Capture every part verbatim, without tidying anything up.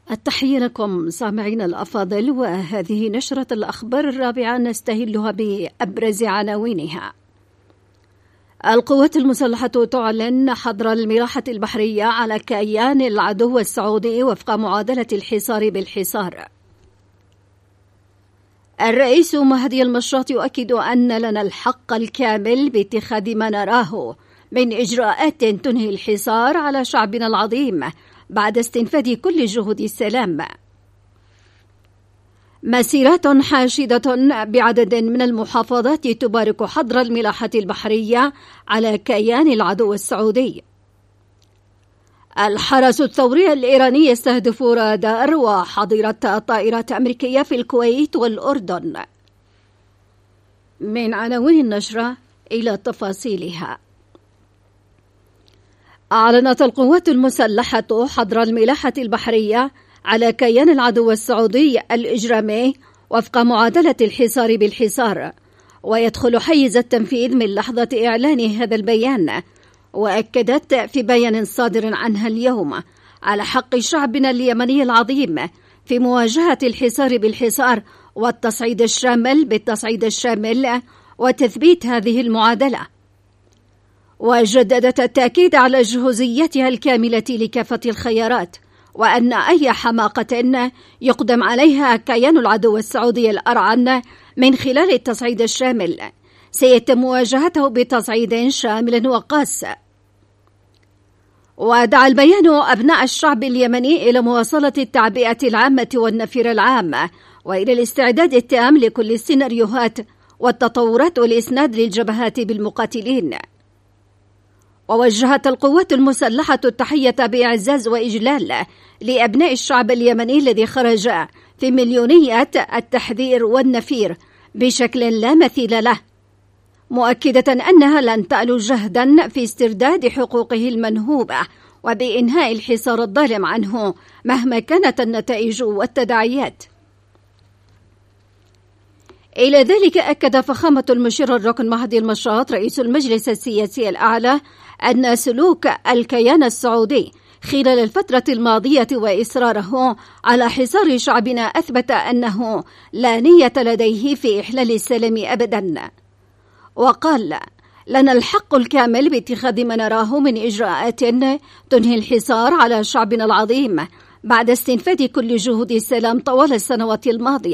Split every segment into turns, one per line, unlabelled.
التحية لكم سامعين الأفاضل، وهذه نشرة الأخبار الرابعة نستهلها بأبرز عناوينها. القوات المسلحة تعلن حظر الملاحة البحرية على كيان العدو السعودي وفق معادلة الحصار بالحصار. الرئيس مهدي المشاط يؤكد أن لنا الحق الكامل باتخاذ ما نراه من إجراءات تنهي الحصار على شعبنا العظيم بعد استنفاذ كل جهود السلام. مسيرات حاشدة بعدد من المحافظات تبارك حظر الملاحة البحرية على كيان العدو السعودي. الحرس الثوري الإيراني يستهدف رادار وحظيرة طائرات أمريكية في الكويت والأردن. من عناوين النشرة إلى تفاصيلها. أعلنت القوات المسلحة حظر الملاحة البحرية على كيان العدو السعودي الإجرامي وفق معادلة الحصار بالحصار، ويدخل حيز التنفيذ من لحظة إعلان هذا البيان. وأكدت في بيان صادر عنها اليوم على حق شعبنا اليمني العظيم في مواجهة الحصار بالحصار والتصعيد الشامل بالتصعيد الشامل وتثبيت هذه المعادلة. وجددت التأكيد على جهوزيتها الكاملة لكافة الخيارات، وأن أي حماقة يقدم عليها كيان العدو السعودي الأرعن من خلال التصعيد الشامل سيتم مواجهته بتصعيد شامل وقاس. ودعا البيان أبناء الشعب اليمني إلى مواصلة التعبئة العامة والنفير العام، وإلى الاستعداد التام لكل السيناريوهات والتطورات والإسناد للجبهات بالمقاتلين. ووجهت القوات المسلحة التحية بإعزاز وإجلال لأبناء الشعب اليمني الذي خرج في مليونية التحذير والنفير بشكل لا مثيل له، مؤكدة أنها لن تألو جهدا في استرداد حقوقه المنهوبة وبإنهاء الحصار الظالم عنه مهما كانت النتائج والتداعيات. إلى ذلك أكد فخامة المشير الركن مهدي المشاط رئيس المجلس السياسي الأعلى أن سلوك الكيان السعودي خلال الفترة الماضية وإصراره على حصار شعبنا أثبت أنه لا نية لديه في إحلال السلام أبدا. وقال: لنا الحق الكامل باتخاذ ما نراه من إجراءات تنهي الحصار على شعبنا العظيم بعد استنفاذ كل جهود السلام طوال السنوات الماضية.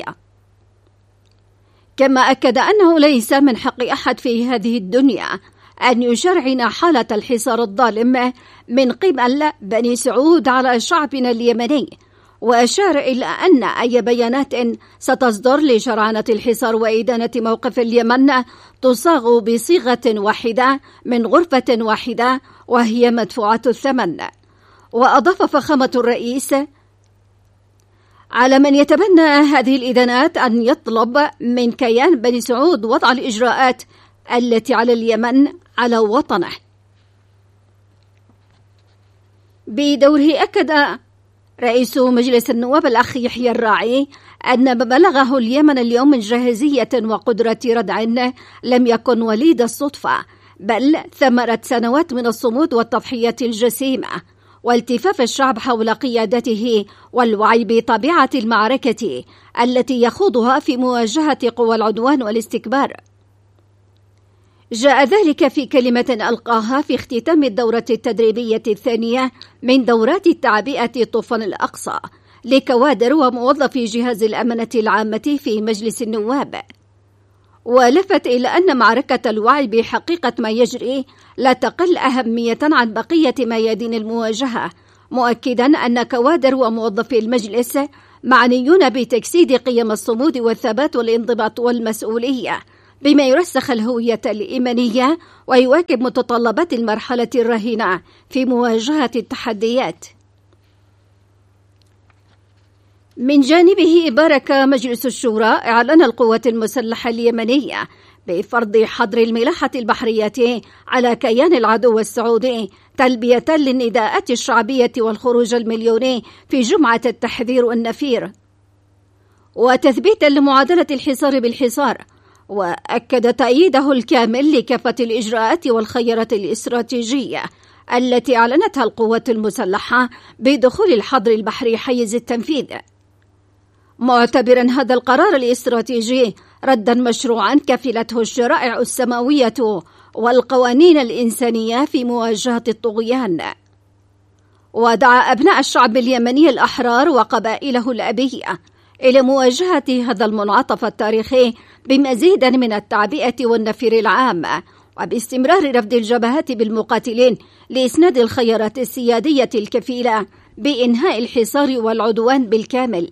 كما أكد أنه ليس من حق أحد في هذه الدنيا أن يشرعن حالة الحصار الظالم من قبل بني سعود على شعبنا اليمني، وأشار إلى أن أي بيانات ستصدر لشرعنة الحصار وإدانة موقف اليمن تصاغ بصيغة واحدة من غرفة واحدة وهي مدفوعة الثمن. وأضاف فخامة الرئيس: على من يتبنى هذه الإدانات أن يطلب من كيان بني سعود وضع الإجراءات التي على اليمن على وطنه. بدوره أكد رئيس مجلس النواب الأخ يحيى الراعي أن ما بلغه اليمن اليوم من جاهزية وقدرة ردع لم يكن وليد الصدفة، بل ثمرة سنوات من الصمود والتضحيات الجسيمة والتفاف الشعب حول قيادته والوعي بطبيعة المعركة التي يخوضها في مواجهة قوى العدوان والاستكبار. جاء ذلك في كلمة ألقاها في اختتام الدورة التدريبية الثانية من دورات التعبئة طوفان الأقصى لكوادر وموظفي جهاز الأمانة العامة في مجلس النواب. ولفت إلى أن معركة الوعي بحقيقة ما يجري لا تقل أهمية عن بقية ميادين المواجهة، مؤكدا أن كوادر وموظفي المجلس معنيون بتجسيد قيم الصمود والثبات والانضباط والمسؤولية بما يرسخ الهوية الإيمانية ويواكب متطلبات المرحلة الراهنة في مواجهة التحديات. من جانبه بارك مجلس الشورى إعلان القوات المسلحة اليمنية بفرض حظر الملاحة البحرية على كيان العدو السعودي تلبية للنداءات الشعبية والخروج المليوني في جمعة التحذير والنفير، وتثبيتا لمعادلة الحصار بالحصار. وأكد تأييده الكامل لكافة الإجراءات والخيارات الاستراتيجية التي أعلنتها القوات المسلحة بدخول الحظر البحري حيز التنفيذ، معتبرا هذا القرار الاستراتيجي ردا مشروعا كفلته الشرائع السماوية والقوانين الإنسانية في مواجهة الطغيان. ودعا أبناء الشعب اليمني الأحرار وقبائله الأبية إلى مواجهة هذا المنعطف التاريخي بمزيد من التعبئة والنفير العام، وباستمرار رفض الجبهات بالمقاتلين لإسناد الخيارات السيادية الكفيلة بإنهاء الحصار والعدوان بالكامل.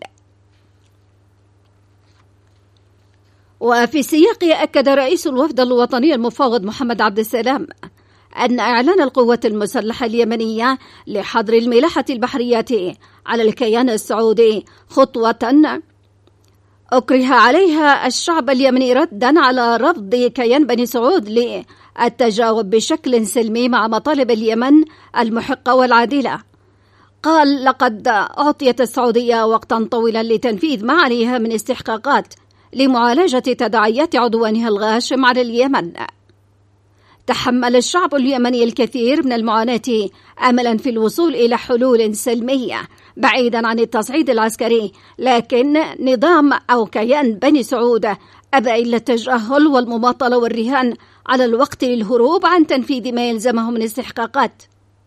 وفي السياق أكد رئيس الوفد الوطني المفوض محمد عبد السلام أن إعلان القوات المسلحة اليمنية لحظر الملاحة البحرية على الكيان السعودي خطوة أكره عليها الشعب اليمني ردا على رفض كيان بني سعود للتجاوب بشكل سلمي مع مطالب اليمن المحقة والعادلة. قال: لقد أعطيت السعودية وقتا طويلا لتنفيذ ما عليها من استحقاقات لمعالجة تداعيات عدوانها الغاشم على اليمن. تحمل الشعب اليمني الكثير من المعاناة أملا في الوصول إلى حلول سلمية بعيدا عن التصعيد العسكري، لكن نظام أو كيان بني سعود أبى إلا التجاهل والمماطلة والرهان على الوقت للهروب عن تنفيذ ما يلزمه من استحقاقات.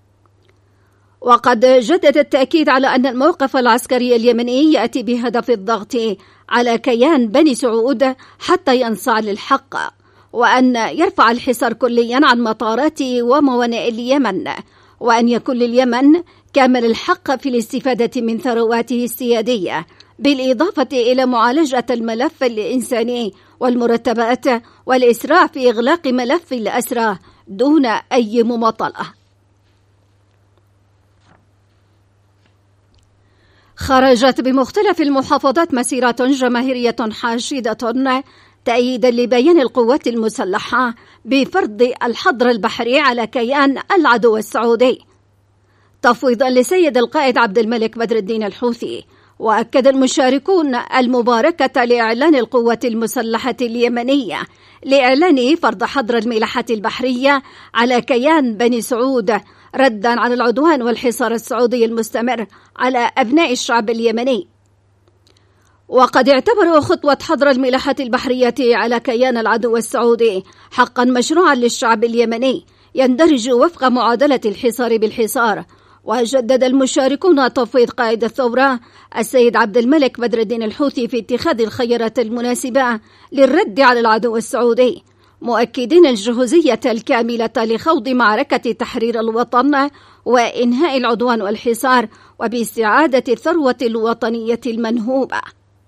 وقد جدد التأكيد على أن الموقف العسكري اليمني يأتي بهدف الضغط على كيان بني سعود حتى ينصاع للحق، وأن يرفع الحصار كليا عن مطارات وموانئ اليمن، وأن يكون لليمن كامل الحق في الاستفادة من ثرواته السيادية، بالإضافة إلى معالجة الملف الإنساني والمرتبات والإسراع في إغلاق ملف الأسرى دون أي مماطلة. خرجت بمختلف المحافظات مسيرات جماهيرية حاشدة تأييدا لبيان القوات المسلحة بفرض الحظر البحري على كيان العدو السعودي، تفويضا لسيد القائد عبد الملك بدر الدين الحوثي. وأكد المشاركون المباركة لإعلان القوات المسلحة اليمنية لإعلان فرض حظر الملاحة البحرية على كيان بني سعود ردا على العدوان والحصار السعودي المستمر على أبناء الشعب اليمني. وقد اعتبروا خطوة حظر الملاحة البحرية على كيان العدو السعودي حقا مشروعا للشعب اليمني يندرج وفق معادلة الحصار بالحصار. وجدد المشاركون تفويض قائد الثورة السيد عبد الملك بدر الدين الحوثي في اتخاذ الخيارات المناسبة للرد على العدو السعودي، مؤكدين الجهوزية الكاملة لخوض معركة تحرير الوطن وإنهاء العدوان والحصار وباستعادة الثروة الوطنية المنهوبة.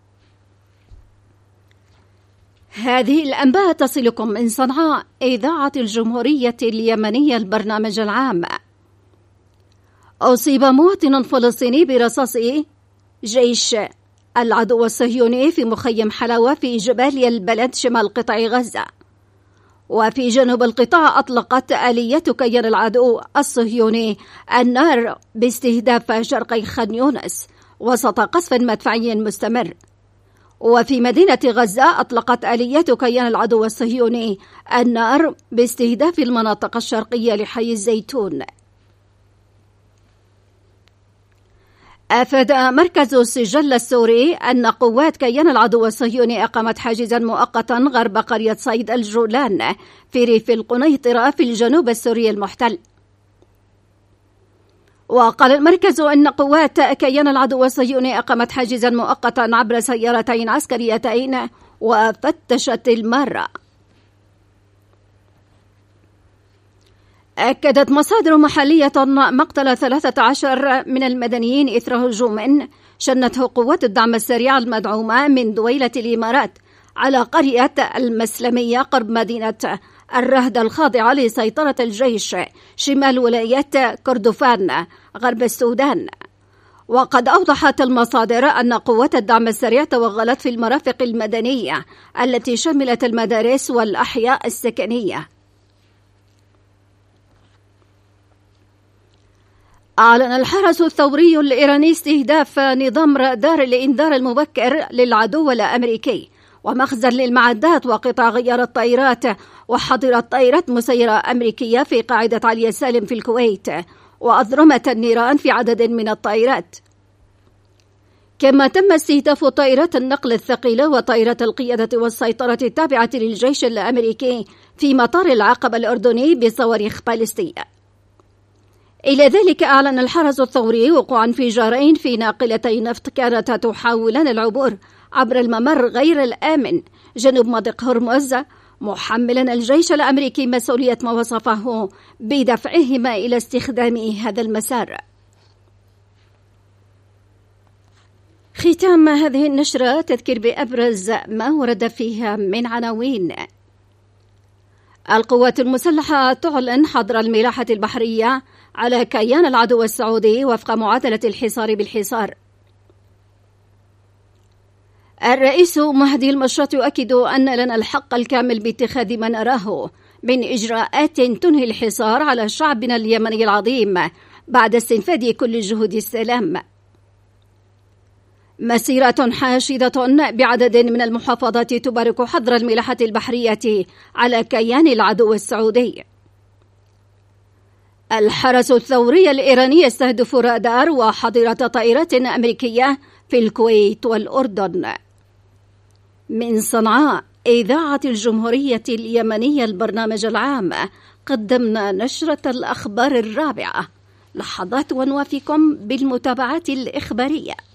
هذه الأنباء تصلكم من صنعاء، إذاعة الجمهورية اليمنية، البرنامج العام. أصيب مواطن فلسطيني برصاص جيش العدو الصهيوني في مخيم حلاوة في جباليا البلد شمال قطاع غزة. وفي جنوب القطاع أطلقت آلية كيان العدو الصهيوني النار باستهداف شرقي خان يونس وسط قصف مدفعي مستمر. وفي مدينة غزة أطلقت آلية كيان العدو الصهيوني النار باستهداف المناطق الشرقية لحي الزيتون. أفاد مركز السجل السوري أن قوات كيان العدو الصهيوني أقامت حاجزا مؤقتا غرب قرية صيد الجولان في ريف القنيطرة في الجنوب السوري المحتل. وقال المركز أن قوات كيان العدو الصهيوني أقامت حاجزا مؤقتا عبر سيارتين عسكريتين وفتشت المارة. أكدت مصادر محلية مقتل ثلاثة عشر من المدنيين إثر هجوم شنته قوات الدعم السريع المدعومة من دويلة الإمارات على قرية المسلمية قرب مدينة الرهد الخاضعة لسيطرة الجيش شمال ولاية كردفان غرب السودان. وقد أوضحت المصادر أن قوات الدعم السريع توغلت في المرافق المدنية التي شملت المدارس والأحياء السكنية. أعلن الحرس الثوري الإيراني استهداف نظام رادار الإنذار المبكر للعدو الأمريكي ومخزن للمعدات وقطع غيار الطائرات، وحظرت طائرة مسيرة أمريكية في قاعدة علي سالم في الكويت، وأضرمت النيران في عدد من الطائرات. كما تم استهداف طائرات النقل الثقيلة وطائرات القيادة والسيطرة التابعة للجيش الأمريكي في مطار العقبة الأردني بصواريخ باليستية. إلى ذلك أعلن الحرس الثوري وقوع انفجارين في ناقلتي نفط كانتا تحاولان العبور عبر الممر غير الآمن جنوب مضيق هرمز، محملا الجيش الأمريكي مسؤولية ما وصفه بدفعهما إلى استخدام هذا المسار. ختام هذه النشرة تذكر بأبرز ما ورد فيها من عناوين. القوات المسلحة تعلن حظر الملاحة البحرية على كيان العدو السعودي وفق معادلة الحصار بالحصار. الرئيس مهدي المشرط يؤكد أن لنا الحق الكامل باتخاذ ما نراه من إجراءات تنهي الحصار على شعبنا اليمني العظيم بعد استنفاذ كل جهود السلام. مسيرة حاشدة بعدد من المحافظات تبارك حظر الملاحة البحرية على كيان العدو السعودي. الحرس الثوري الإيراني يستهدف رادار وحظيرة طائرات أمريكية في الكويت والأردن. من صنعاء إذاعة الجمهورية اليمنية البرنامج العام، قدمنا نشرة الأخبار الرابعة. لحظات ونوافيكم بالمتابعات الإخبارية.